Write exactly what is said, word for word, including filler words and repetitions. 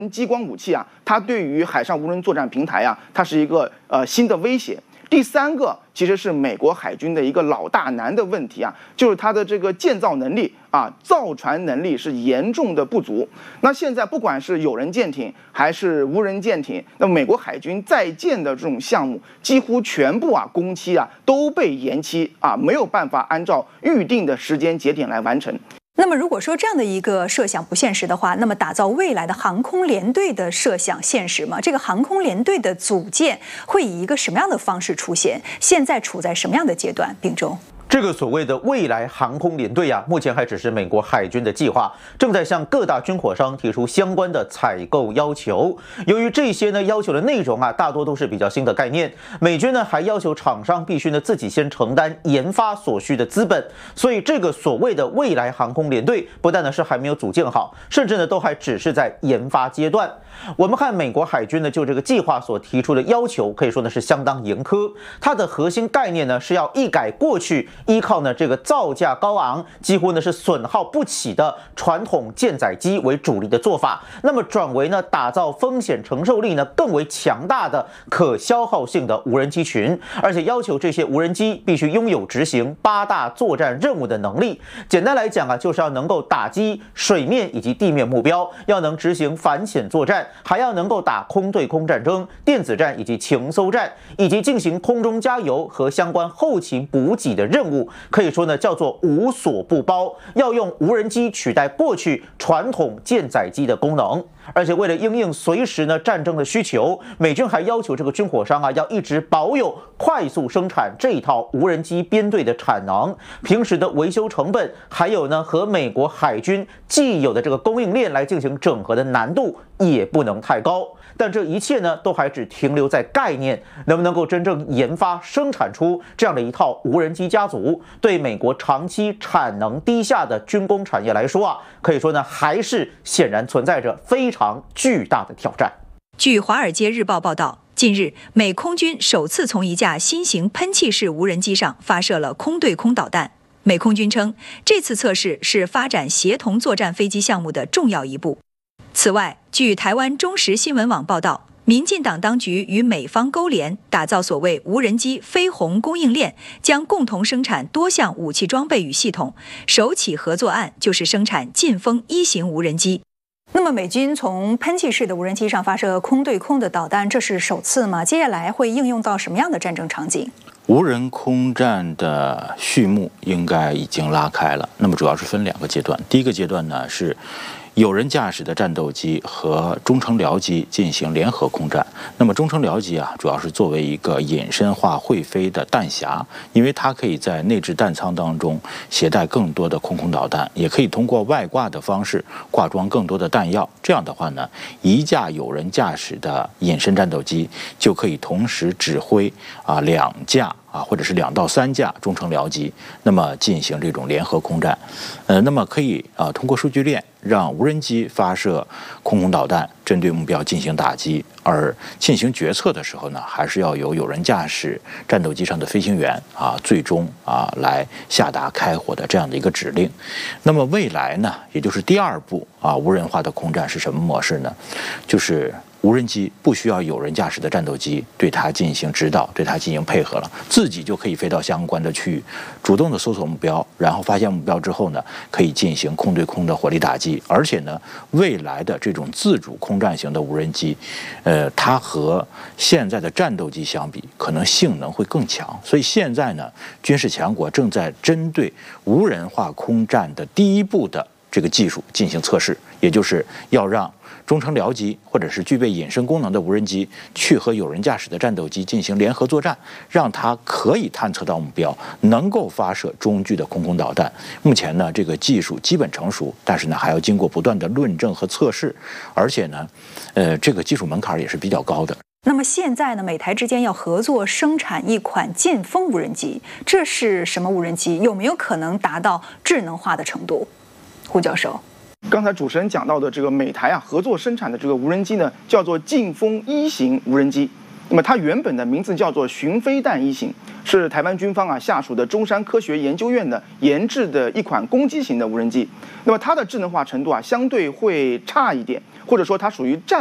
激光武器啊，它对于海上无人作战平台啊，它是一个呃新的威胁。第三个其实是美国海军的一个老大难的问题啊，就是它的这个建造能力啊，造船能力是严重的不足。那现在不管是有人舰艇还是无人舰艇，那美国海军在建的这种项目，几乎全部啊工期啊都被延期啊，没有办法按照预定的时间节点来完成。 那么，如果说这样的一个设想不现实的话，那么打造未来的航空联队的设想现实吗？这个航空联队的组建会以一个什么样的方式出现？现在处在什么样的阶段？秉忠。 这个所谓的未来航空联队啊，目前还只是美国海军的计划，正在向各大军火商提出相关的采购要求。由于这些呢要求的内容啊，大多都是比较新的概念，美军呢还要求厂商必须呢自己先承担研发所需的资本，所以这个所谓的未来航空联队，不但呢是还没有组建好，甚至呢都还只是在研发阶段。我们看美国海军呢就这个计划所提出的要求，可以说呢是相当严苛。它的核心概念呢是要一改过去依靠呢这个造价高昂、几乎呢是损耗不起的传统舰载机为主力的做法，那么转为呢打造风险承受力呢更为强大的可消耗性的无人机群，而且要求这些无人机必须拥有执行八大作战任务的能力。简单来讲啊，就是要能够打击水面以及地面目标，要能执行反潜作战，还要能够打空对空战争、电子战以及情搜战，以及进行空中加油和相关后勤补给的任务。可以说呢，叫做无所不包，要用无人机取代过去传统舰载机的功能。而且为了因应随时呢战争的需求，美军还要求这个军火商啊要一直保有快速生产这一套无人机编队的产能，平时的维修成本，还有呢和美国海军既有的这个供应链来进行整合的难度也不能太高。但这一切呢都还只停留在概念，能不能够真正研发生产出这样的一套无人机家族，对美国长期产能低下的军工产业来说啊，可以说呢还是显然存在着非常巨大的挑战。 据《华尔街日报》报道，近日美空军首次从一架新型喷气式无人机上发射了空对空导弹。美空军称，这次测试是发展协同作战飞机项目的重要一步。此外，据台湾中时新闻网报道，民进党当局与美方勾连，打造所谓无人机飞鸿供应链，将共同生产多项武器装备与系统。首起合作案就是生产劲风一型无人机。那么美军从喷气式的无人机上发射空对空的导弹，这是首次吗？接下来会应用到什么样的战争场景？ 无人空战的序幕应该已经拉开了，那么主要是分两个阶段。第一个阶段呢是有人驾驶的战斗机和中程僚机进行联合空战。那么中程僚机啊，主要是作为一个隐身化会飞的弹匣，因为它可以在内置弹舱当中携带更多的空空导弹，也可以通过外挂的方式挂装更多的弹药。这样的话呢，一架有人驾驶的隐身战斗机就可以同时指挥啊两架啊，或者是两到三架中程僚机，那么进行这种联合空战，呃，那么可以啊通过数据链让无人机发射空空导弹，针对目标进行打击，而进行决策的时候呢，还是要由有人驾驶战斗机上的飞行员啊，最终啊来下达开火的这样的一个指令。那么未来呢，也就是第二步啊，无人化的空战是什么模式呢？就是无人机不需要有人驾驶的战斗机对它进行指导，对它进行配合了，自己就可以飞到相关的区域，主动的搜索目标，然后发现目标之后呢，可以进行空对空的火力打击。而且呢，未来的这种自主空战型的无人机，呃，它和现在的战斗机相比，可能性能会更强。所以现在呢，军事强国正在针对无人化空战的第一步的这个技术进行测试，也就是要让中程僚机或者是具备隐身功能的无人机去和有人驾驶的战斗机进行联合作战，让它可以探测到目标，能够发射中距的空空导弹。目前呢，这个技术基本成熟，但是呢，还要经过不断的论证和测试，而且呢，呃，这个技术门槛也是比较高的。 那么现在呢，美台之间要合作生产一款劲风无人机，这是什么无人机？有没有可能达到智能化的程度？胡教授。 刚才主持人讲到的这个美台啊合作生产的这个无人机呢，叫做劲风一型无人机。那么它原本的名字叫做巡飞弹一型，是台湾军方啊下属的中山科学研究院的研制的一款攻击型的无人机。那么它的智能化程度啊相对会差一点， 或者说它属于战